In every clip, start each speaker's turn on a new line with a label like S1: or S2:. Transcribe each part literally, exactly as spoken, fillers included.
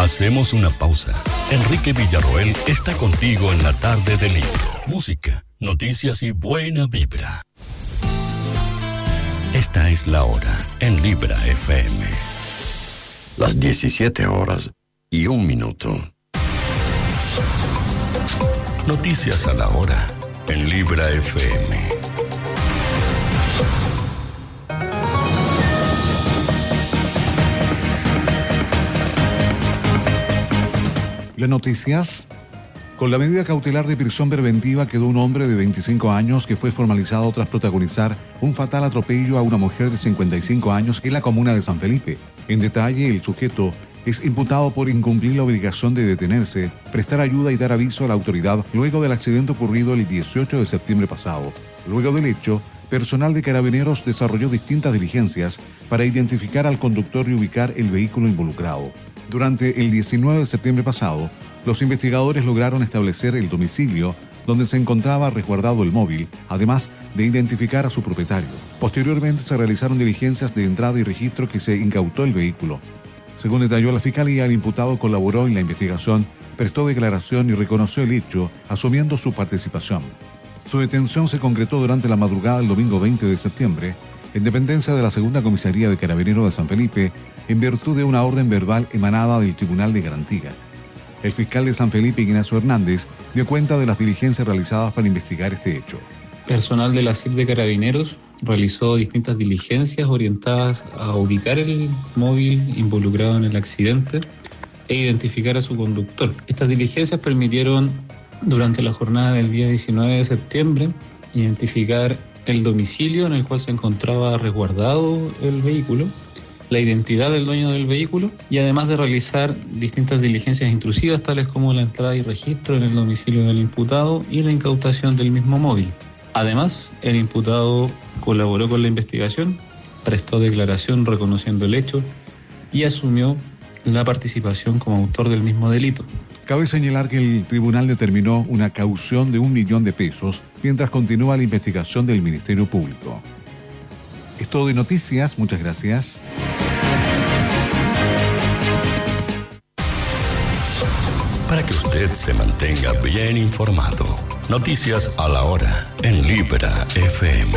S1: Hacemos una pausa. Enrique Villarroel está contigo en la tarde de Libra. Música, noticias y buena vibra. Esta es la hora en Libra F M.
S2: Las diecisiete horas y un minuto.
S1: Noticias a la hora en Libra F M.
S3: Las noticias. Con la medida cautelar de prisión preventiva quedó un hombre de veinticinco años que fue formalizado tras protagonizar un fatal atropello a una mujer de cincuenta y cinco años en la comuna de San Felipe. En detalle, el sujeto es imputado por incumplir la obligación de detenerse, prestar ayuda y dar aviso a la autoridad luego del accidente ocurrido el dieciocho de septiembre pasado. Luego del hecho, personal de Carabineros desarrolló distintas diligencias para identificar al conductor y ubicar el vehículo involucrado. Durante el diecinueve de septiembre pasado, los investigadores lograron establecer el domicilio donde se encontraba resguardado el móvil, además de identificar a su propietario. Posteriormente se realizaron diligencias de entrada y registro que se incautó el vehículo. Según detalló la Fiscalía, el imputado colaboró en la investigación, prestó declaración y reconoció el hecho, asumiendo su participación. Su detención se concretó durante la madrugada del domingo veinte de septiembre, en dependencia de la Segunda Comisaría de Carabineros de San Felipe, en virtud de una orden verbal emanada del Tribunal de Garantía. El fiscal de San Felipe, Ignacio Hernández, dio cuenta de las diligencias realizadas para investigar este hecho.
S4: Personal de la C I R de Carabineros realizó distintas diligencias orientadas a ubicar el móvil involucrado en el accidente e identificar a su conductor. Estas diligencias permitieron, durante la jornada del día diecinueve de septiembre, identificar el domicilio en el cual se encontraba resguardado el vehículo, la identidad del dueño del vehículo y además de realizar distintas diligencias intrusivas tales como la entrada y registro en el domicilio del imputado y la incautación del mismo móvil. Además, el imputado colaboró con la investigación, prestó declaración reconociendo el hecho y asumió la participación como autor del mismo delito.
S3: Cabe señalar que el tribunal determinó una caución de un millón de pesos mientras continúa la investigación del Ministerio Público. Es todo de noticias, muchas gracias.
S1: Para que usted se mantenga bien informado, noticias a la hora en Libra F M.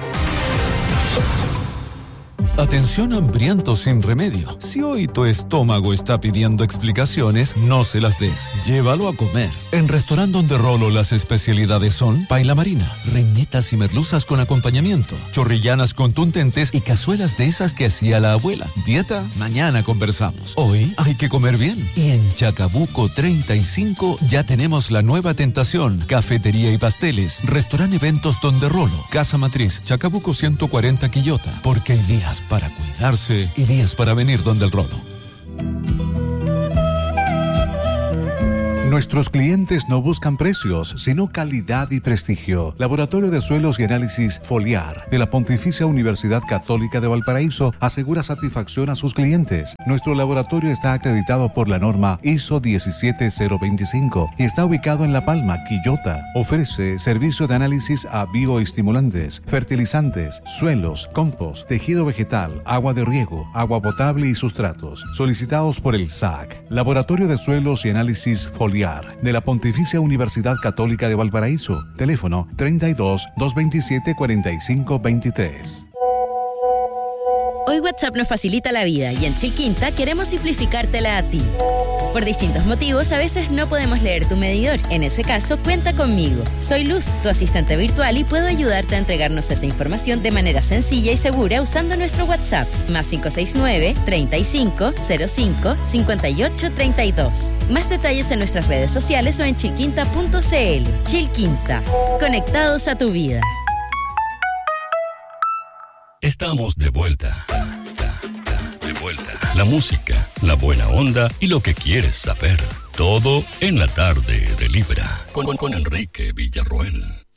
S5: Atención hambriento sin remedio. Si hoy tu estómago está pidiendo explicaciones, no se las des. Llévalo a comer. En Restaurant Donde Rolo las especialidades son paila marina, reñetas y merluzas con acompañamiento, chorrillanas contundentes y cazuelas de esas que hacía la abuela. ¿Dieta? Mañana conversamos. Hoy hay que comer bien. Y en Chacabuco treinta y cinco ya tenemos la nueva tentación. Cafetería y pasteles. Restaurant Eventos Donde Rolo. Casa Matriz. Chacabuco ciento cuarenta Quillota. Porque hay días para cuidarse y días para venir donde el Rolo.
S3: Nuestros clientes no buscan precios, sino calidad y prestigio. Laboratorio de Suelos y Análisis Foliar de la Pontificia Universidad Católica de Valparaíso asegura satisfacción a sus clientes. Nuestro laboratorio está acreditado por la norma I S O diecisiete cero veinticinco y está ubicado en La Palma, Quillota. Ofrece servicio de análisis a bioestimulantes, fertilizantes, suelos, compost, tejido vegetal, agua de riego, agua potable y sustratos. Solicitados por el S A C. Laboratorio de Suelos y Análisis Foliar de la Pontificia Universidad Católica de Valparaíso. Teléfono treinta y dos, doscientos veintisiete, cuarenta y cinco veintitrés.
S6: Hoy WhatsApp nos facilita la vida y en Chilquinta queremos simplificártela a ti. Por distintos motivos, a veces no podemos leer tu medidor. En ese caso, cuenta conmigo. Soy Luz, tu asistente virtual, y puedo ayudarte a entregarnos esa información de manera sencilla y segura usando nuestro WhatsApp. Más cinco seis nueve, treinta y cinco, cero cinco, cincuenta y ocho, treinta y dos. Más detalles en nuestras redes sociales o en chilquinta punto c l. Chilquinta. Conectados a tu vida.
S1: Estamos de vuelta. De vuelta. La música, la buena onda y lo que quieres saber. Todo en la tarde de Libra. Con, con Enrique Villarroel.